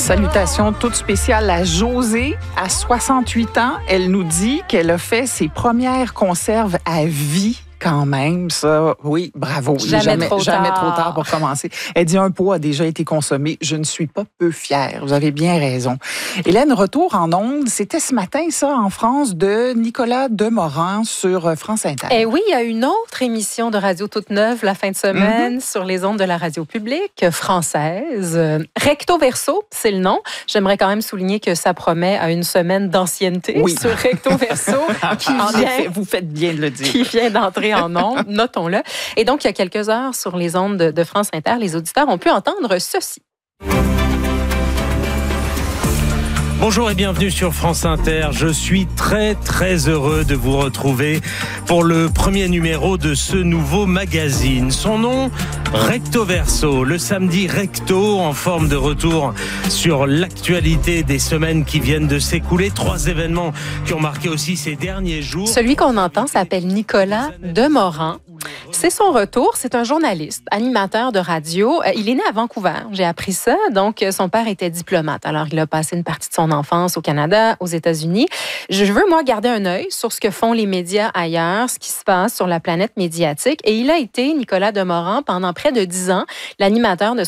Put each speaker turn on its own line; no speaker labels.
Salutations toutes spéciales à Josée. À 68 ans, elle nous dit qu'elle a fait ses premières conserves à vie. Quand même, ça, oui, bravo.
Jamais trop
tard pour commencer. Elle dit un pot a déjà été consommé. Je ne suis pas peu fière. Vous avez bien raison. Hélène, retour en ondes. C'était ce matin, ça, en France, de Nicolas Demorand sur France Inter.
Et oui, il y a une autre émission de radio toute neuve la fin de semaine sur les ondes de la radio publique française. Recto Verso, c'est le nom. J'aimerais quand même souligner que ça promet à une semaine d'ancienneté sur Recto Verso.
Vous faites bien de le dire.
Qui vient d'entrer en ondes, notons-le. Et donc, il y a quelques heures, sur les ondes de France Inter, les auditeurs ont pu entendre ceci.
Bonjour et bienvenue sur France Inter. Je suis très heureux de vous retrouver pour le premier numéro de ce nouveau magazine. Son nom, Recto Verso, le samedi recto en forme de retour sur l'actualité des semaines qui viennent de s'écouler. 3 événements qui ont marqué aussi ces derniers jours.
Celui qu'on entend s'appelle Nicolas Demorand. C'est son retour. C'est un journaliste, animateur de radio. Il est né à Vancouver. J'ai appris ça. Donc, son père était diplomate. Alors, il a passé une partie de son enfance au Canada, aux États-Unis. Je veux, moi, garder un œil sur ce que font les médias ailleurs, ce qui se passe sur la planète médiatique. Et il a été, Nicolas Demorand, pendant près de 10 ans, l'animateur de